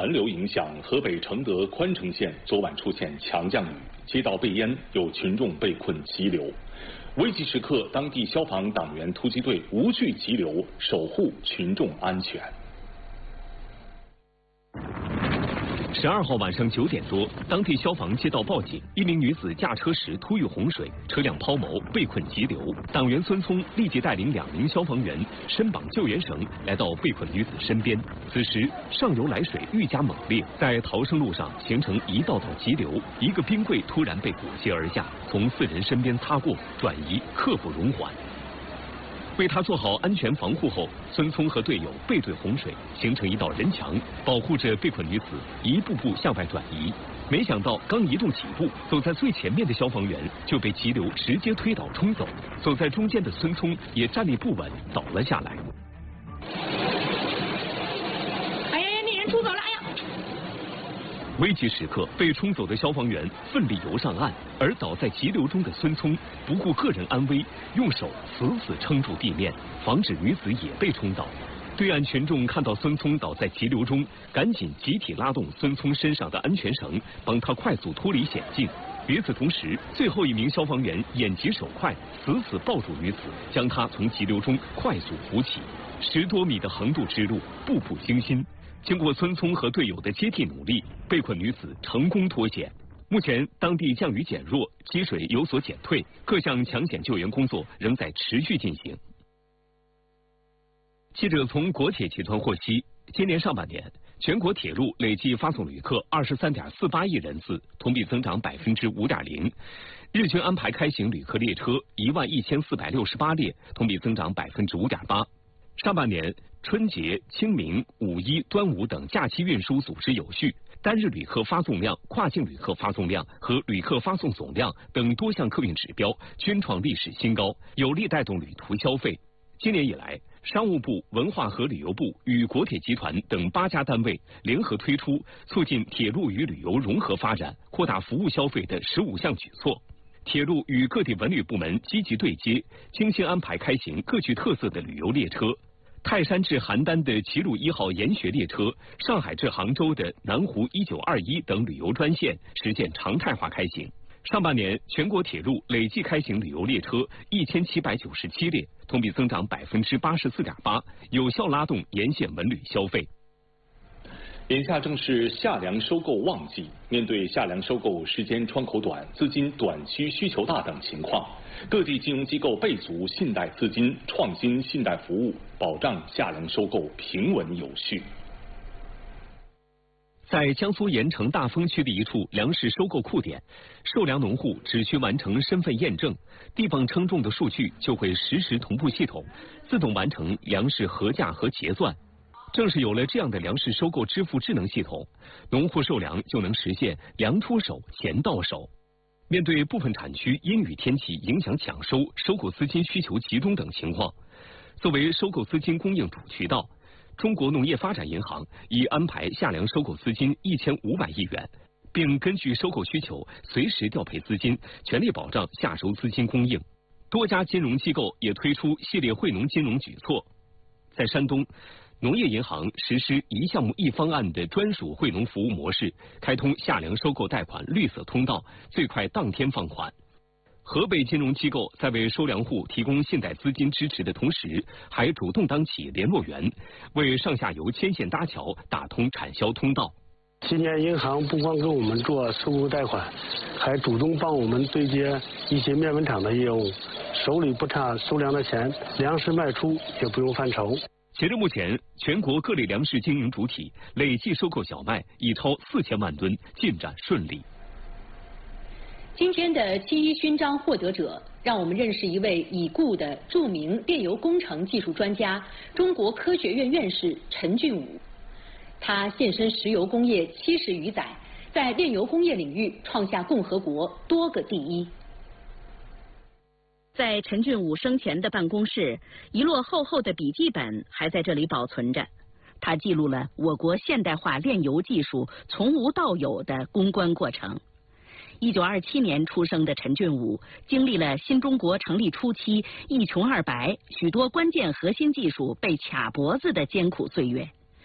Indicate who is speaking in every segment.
Speaker 1: 环流影响，河北承德宽城县昨晚出现强降雨，街道被淹，有群众被困急流。危急时刻，当地消防党员突击队无惧急流，守护群众安全。
Speaker 2: 12号晚上9点多，当地消防接到报警，一名女子驾车时突遇洪水，车辆抛锚，被困急流。党员孙聪立即带领2名消防员伸绑救援绳，来到被困女子身边。此时上游来水愈加猛烈，在逃生路上形成一道道急流，一个冰柜突然被裹挟而下，从4人身边擦过，转移，刻不容缓。为他做好安全防护后，孙聪和队友背对洪水，形成一道人墙，保护着被困女子一步步向外转移。没想到刚移动几步，走在最前面的消防员就被急流直接推倒冲走，走在中间的孙聪也站立不稳，倒了下来。
Speaker 3: 哎呀，那人冲走了！哎呀！
Speaker 2: 危急时刻，被冲走的消防员奋力游上岸，而倒在急流中的孙聪不顾个人安危，用手死死撑住地面，防止女子也被冲倒。对岸群众看到孙聪倒在急流中，赶紧集体拉动孙聪身上的安全绳，帮他快速脱离险境。与此同时，最后一名消防员眼疾手快，死死抱住女子，将她从急流中快速扶起。10多米的横渡之路，步步惊心。经过孙聪和队友的接替努力，被困女子成功脱险。目前当地降雨减弱，积水有所减退，各项抢险救援工作仍在持续进行。记者从国铁集团获悉，今年上半年，全国铁路累计发送旅客23.48亿人次，同比增长5.0%。日均安排开行旅客列车11468列，同比增长5.8%。上半年，春节、清明、五一、端午等假期运输组织有序，单日旅客发送量、跨境旅客发送量和旅客发送总量等多项客运指标均创历史新高，有力带动旅途消费。今年以来，商务部、文化和旅游部与国铁集团等8家单位联合推出促进铁路与旅游融合发展、扩大服务消费的15项举措。铁路与各地文旅部门积极对接，精心安排开行各具特色的旅游列车。泰山至邯郸的齐鲁1号研学列车，上海至杭州的南湖1921等旅游专线实现常态化开行。上半年，全国铁路累计开行旅游列车1797列，同比增长84.8%，有效拉动沿线文旅消费。
Speaker 1: 眼下正是夏粮收购旺季，面对夏粮收购时间窗口短、资金短缺需求大等情况，各地金融机构备足信贷资金，创新信贷服务，保障夏粮收购平稳有序。
Speaker 2: 在江苏盐城大丰区的一处粮食收购库点，受粮农户只需完成身份验证，地方称重的数据就会实时同步系统，自动完成粮食核价和结算。正是有了这样的粮食收购支付智能系统，农户收粮就能实现粮出手、钱到手。面对部分产区阴雨天气影响抢收、收购资金需求集中等情况，作为收购资金供应主渠道，中国农业发展银行已安排夏粮收购资金1500亿元，并根据收购需求随时调配资金，全力保障夏收资金供应。多家金融机构也推出系列惠农金融举措。在山东，农业银行实施1项目1方案的专属惠农服务模式，开通夏粮收购贷款绿色通道，最快当天放款。河北金融机构在为收粮户提供信贷资金支持的同时，还主动当起联络员，为上下游牵线搭桥，打通产销通道。
Speaker 4: 今年银行不光给我们做收购贷款，还主动帮我们对接一些面粉厂的业务，手里不差收粮的钱，粮食卖出也不用犯愁。
Speaker 2: 截至目前，全国各类粮食经营主体累计收购小麦已超4000万吨，进展顺利。
Speaker 3: 今天的7·1勋章获得者，让我们认识一位已故的著名炼油工程技术专家、中国科学院院士陈俊武。他献身石油工业70余载，在炼油工业领域创下共和国多个第一。在陈俊武生前的办公室，一摞厚厚的笔记本还在这里保存着。他记录了我国现代化炼油技术从无到有的攻关过程。1927年出生的陈俊武，经历了新中国成立初期一穷二白、许多关键核心技术被卡脖子的艰苦岁月。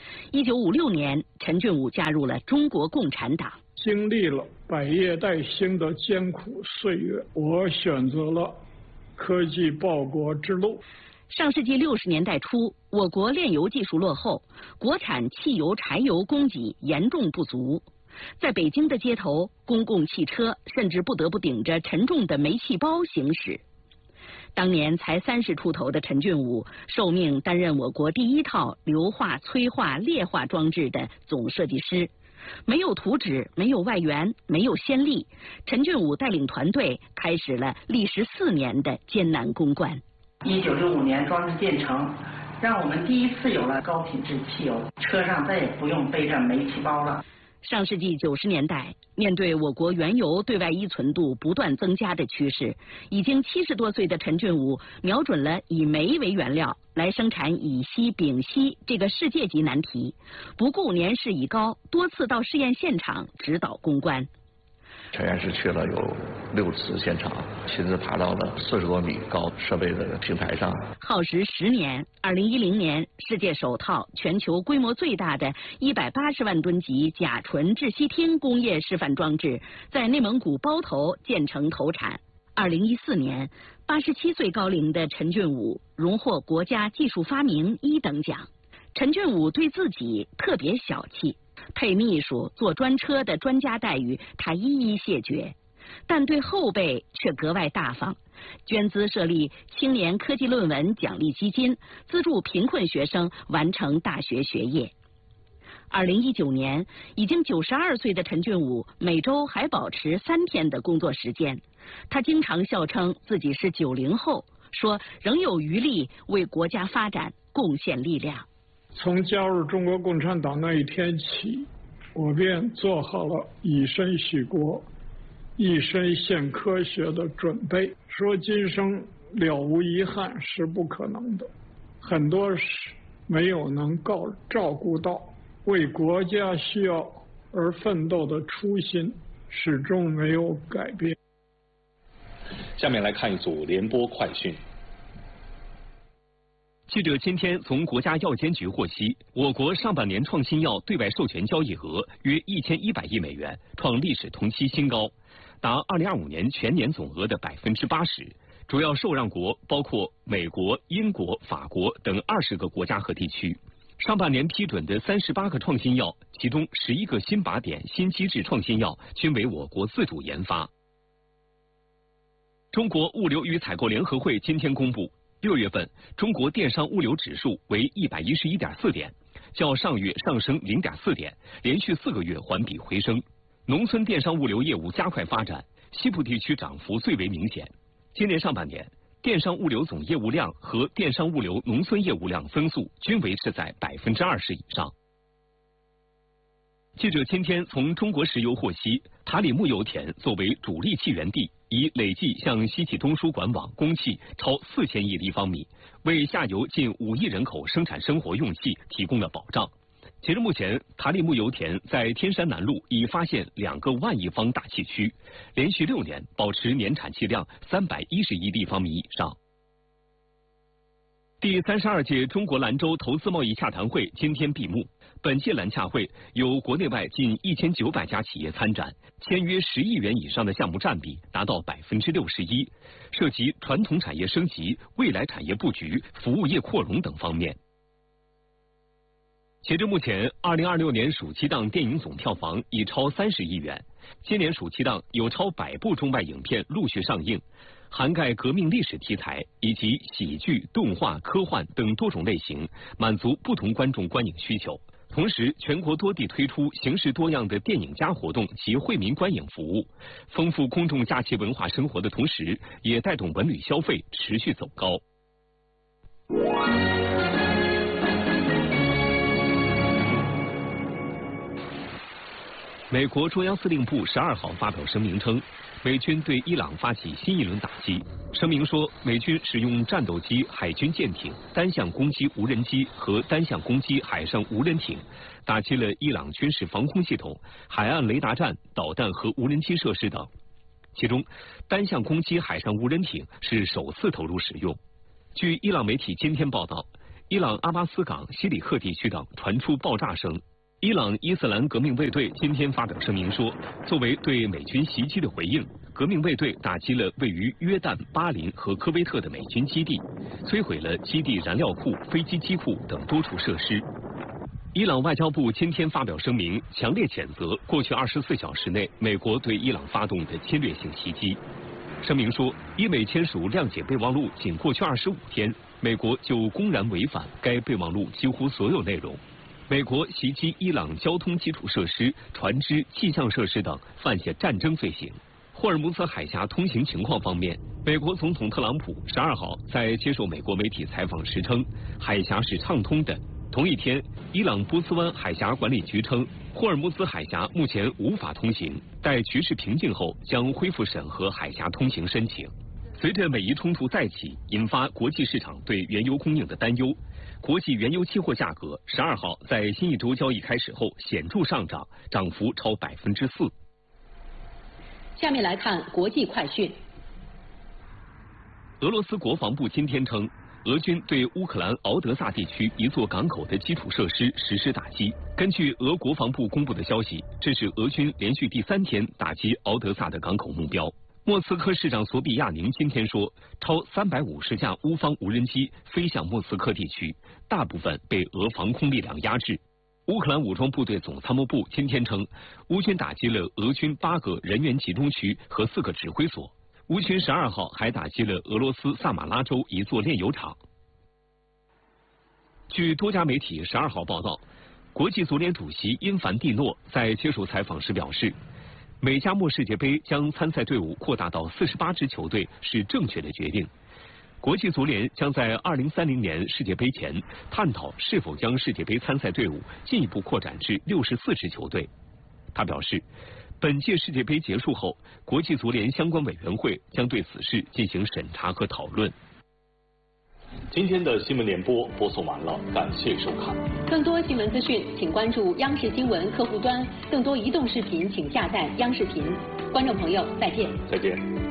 Speaker 5: 1956年，陈俊武加入了中国共产党。
Speaker 6: 经历了百业待兴的艰苦岁月，我选择了科技报国之路。
Speaker 5: 上世纪60年代初，我国炼油技术落后，国产汽油、柴油供给严重不足。在北京的街头，公共汽车甚至不得不顶着沉重的煤气包行驶。当年才30出头的陈俊武受命担任我国第一套硫化、催化、劣化装置的总设计师。没有图纸，没有外援，没有先例，陈俊武带领团队开始了历时4年的艰难攻关。
Speaker 7: 1965年装置建成，让我们第一次有了高品质汽油，车上再也不用背着煤气包了。
Speaker 5: 上世纪90年代，面对我国原油对外依存度不断增加的趋势，已经70多岁的陈俊武瞄准了以煤为原料来生产乙烯、丙烯这个世界级难题，不顾年事已高，多次到试验现场指导攻关。
Speaker 8: 陈院士去了有6次现场，亲自爬到了40多米高设备的平台上。
Speaker 5: 耗时10年，2010年，世界首套、全球规模最大的180万吨级甲醇制烯烃工业示范装置在内蒙古包头建成投产。2014年，87岁高龄的陈俊武荣获国家技术发明1等奖。陈俊武对自己特别小气。配秘书、坐专车的专家待遇，他一一谢绝，但对后辈却格外大方，捐资设立青年科技论文奖励基金，资助贫困学生完成大学学业。2019年，已经92岁的陈俊武每周还保持3天的工作时间，他经常笑称自己是90后，说仍有余力为国家发展贡献力量。
Speaker 6: 从加入中国共产党那一天起，我便做好了以身许国、一身献科学的准备。说今生了无遗憾是不可能的，很多事没有能照顾到，为国家需要而奋斗的初心始终没有改变。
Speaker 1: 下面来看一组联播快讯。
Speaker 2: 记者今天从国家药监局获悉，我国上半年创新药对外授权交易额约1100亿美元，创历史同期新高，达2025年全年总额的80%。主要受让国包括美国、英国、法国等20个国家和地区。上半年批准的38个创新药，其中11个新靶点、新机制创新药均为我国自主研发。中国物流与采购联合会今天公布，6月份中国电商物流指数为111.4点，较上月上升0.4点，连续4个月环比回升。农村电商物流业务加快发展，西部地区涨幅最为明显。今年上半年，电商物流总业务量和电商物流农村业务量增速均维持在20%以上。记者今天从中国石油获悉，塔里木油田作为主力气源地，已累计向西气东输管网供气超4000亿立方米，为下游近5亿人口生产生活用气提供了保障。截至目前，塔里木油田在天山南路已发现2个万亿方大气区，连续6年保持年产气量310亿立方米以上。第32届中国兰州投资贸易洽谈会今天闭幕。本届兰洽会有国内外近1900家企业参展，签约10亿元以上的项目占比达到61%，涉及传统产业升级、未来产业布局、服务业扩容等方面。截至目前，2026年暑期档电影总票房已超30亿元。今年暑期档有超100部中外影片陆续上映，涵盖革命历史题材以及喜剧、动画、科幻等多种类型，满足不同观众观影需求。同时，全国多地推出形式多样的电影加活动及惠民观影服务，丰富公众假期文化生活的同时，也带动文旅消费持续走高。美国中央司令部12号发表声明称，美军对伊朗发起新一轮打击。声明说，美军使用战斗机、海军舰艇、单向攻击无人机和单向攻击海上无人艇，打击了伊朗军事防空系统、海岸雷达站、导弹和无人机设施等。其中，单向攻击海上无人艇是首次投入使用。据伊朗媒体今天报道， 伊朗阿巴斯港、西里克地区等传出爆炸声。伊朗伊斯兰革命卫队今天发表声明说，作为对美军袭击的回应，革命卫队打击了位于约旦、巴林和科威特的美军基地，摧毁了基地燃料库、飞机机库等多处设施。伊朗外交部今天发表声明，强烈谴责过去24小时内美国对伊朗发动的侵略性袭击。声明说，伊美签署谅解备忘录仅过去25天，美国就公然违反该备忘录几乎所有内容。美国袭击伊朗交通基础设施、船只、气象设施等，犯下战争罪行。霍尔木兹海峡通行情况方面，美国总统特朗普12号在接受美国媒体采访时称，海峡是畅通的。同一天，伊朗波斯湾海峡管理局称，霍尔木兹海峡目前无法通行，待局势平静后将恢复审核海峡通行申请。随着美伊冲突再起，引发国际市场对原油供应的担忧，国际原油期货价格12号在新一周交易开始后显著上涨，涨幅超4%。
Speaker 3: 下面来看国际快讯。
Speaker 2: 俄罗斯国防部今天称，俄军对乌克兰敖德萨地区一座港口的基础设施实施打击。根据俄国防部公布的消息，这是俄军连续第3天打击敖德萨的港口目标。莫斯科市长索比亚宁今天说，超350架乌方无人机飞向莫斯科地区，大部分被俄防空力量压制。乌克兰武装部队总参谋部今天称，乌军打击了俄军8个人员集中区和4个指挥所。乌军12号还打击了俄罗斯萨马拉州一座炼油厂。据多家媒体12号报道，国际足联主席因凡蒂诺在接受采访时表示，美加墨世界杯将参赛队伍扩大到48支球队是正确的决定。国际足联将在2030年世界杯前探讨是否将世界杯参赛队伍进一步扩展至64支球队。他表示，本届世界杯结束后，国际足联相关委员会将对此事进行审查和讨论。
Speaker 1: 今天的新闻联播播送完了，感谢收看。
Speaker 3: 更多新闻资讯，请关注央视新闻客户端。更多移动视频，请下载央视频。观众朋友，再见。
Speaker 1: 再见。